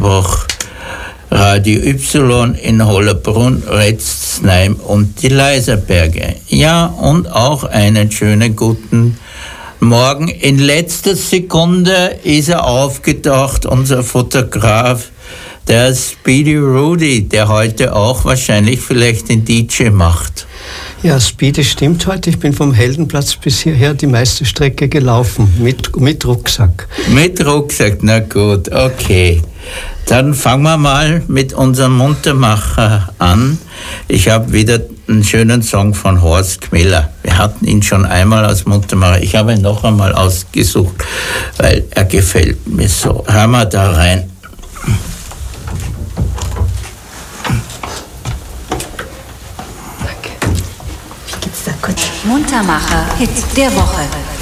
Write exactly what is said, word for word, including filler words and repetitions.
Mittwoch Radio Y in Hollerbrunn, Retzsheim und die Leiserberge. Ja, und auch einen schönen guten Morgen. In letzter Sekunde ist er aufgetaucht, unser Fotograf, der Speedy Rudy, der heute auch wahrscheinlich vielleicht den D J macht. Ja, Speedy stimmt heute. Ich bin vom Heldenplatz bis hierher die meiste Strecke gelaufen, mit, mit Rucksack. Mit Rucksack, na gut, okay. Dann fangen wir mal mit unserem Muntermacher an. Ich habe wieder einen schönen Song von Horst Gmeller. Wir hatten ihn schon einmal als Muntermacher. Ich habe ihn noch einmal ausgesucht, weil er gefällt mir so. Hören wir da rein. Muntermacher, Hit der Woche.